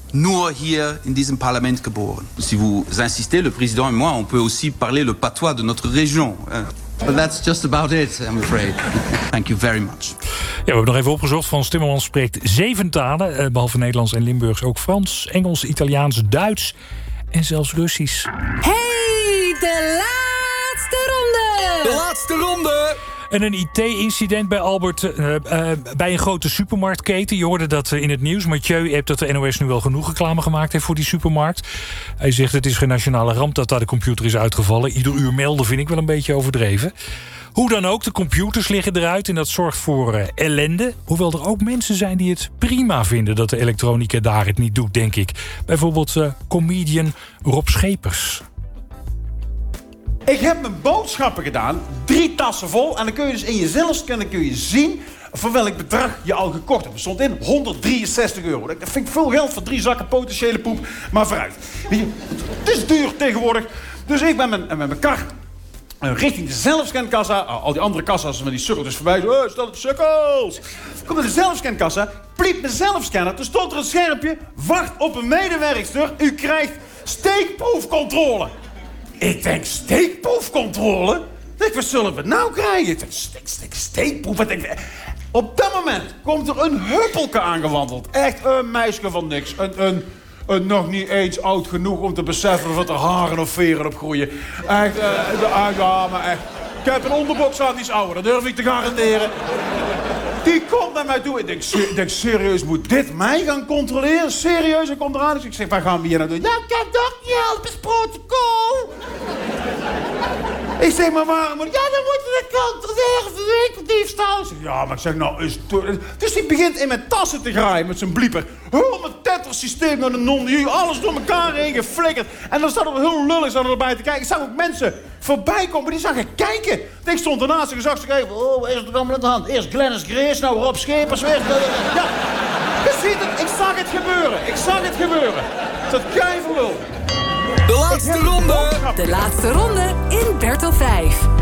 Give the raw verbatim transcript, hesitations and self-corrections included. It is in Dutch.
nur hier in diesem Parlement geboren. Si vous insistez, le président et moi, on peut aussi parler le patois de notre région. But that's just about it, I'm afraid. Thank you very much. Ja, we hebben nog even opgezocht. Frans Timmermans spreekt zeven talen. Behalve Nederlands en Limburgs ook Frans, Engels, Italiaans, Duits en zelfs Russisch. Hey, de laatste ronde! De laatste ronde! En een I T-incident bij Albert, uh, uh, bij een grote supermarktketen. Je hoorde dat in het nieuws. Mathieu hebt dat de N O S nu wel genoeg reclame gemaakt heeft voor die supermarkt. Hij zegt het is geen nationale ramp dat daar de computer is uitgevallen. Ieder uur melden vind ik wel een beetje overdreven. Hoe dan ook, de computers liggen eruit en dat zorgt voor uh, ellende. Hoewel er ook mensen zijn die het prima vinden dat de elektronica daar het niet doet, denk ik. Bijvoorbeeld uh, comedian Rob Schepers. Ik heb mijn boodschappen gedaan, drie tassen vol. En dan kun je dus in je zelfscanner kun je zien voor welk bedrag je al gekocht hebt. Er stond in honderddrieënzestig euro. Dat vind ik veel geld voor drie zakken potentiële poep. Maar vooruit. Weet je, het is duur tegenwoordig. Dus ik ben met, met mijn kar richting de zelfscankassa. Al die andere kassa's met die sukkeltjes voorbij. Zo, stel op sukkels. Ik kom naar de zelfscankassa. Pliep mijn zelfscanner. Toen stond er een schermpje. Wacht op een medewerkster. U krijgt steekproefcontrole. Ik denk, steekproefcontrole? Ik, wat zullen we nou krijgen? Steek, steek, steekproef? Wat denk ik? Op dat moment komt er een huppelke aangewandeld. Echt een meisje van niks. Een, een, een nog niet eens oud genoeg om te beseffen of er haren of veren op groeien. Echt, uh, de, ja, maar echt. Ik heb een onderbox aan, die is ouder. Dat durf ik te garanderen. Die komt naar mij toe. Ik denk, ik denk, serieus, moet dit mij gaan controleren? Serieus? Hij komt eraan. Dus ik zeg, waar gaan we hier naartoe? Nou, ik kan toch niet helpen, het is protocol. Ik zeg, maar waarom? Ja, dan moeten we controleren voor winkeldiefstal. Ik zeg, ja, maar ik zeg, nou, is het... Dus die begint in mijn tassen te graaien met zijn blieper. Heel mijn tettersysteem naar de non alles door elkaar heen geflikkerd. En dan staat er heel lullig aan erbij te kijken. Ik zag ook mensen voorbij komen, die zagen kijken. Ik stond ernaast en ik zag ze kijken. Oh, wat is er allemaal aan de hand? Eerst Glennis Grace, nou Rob Schepers weer. Ja, je ziet het, ik zag het gebeuren. Ik zag het gebeuren. Dat keivelul. De laatste ronde. De laatste ronde in Bertel vijf.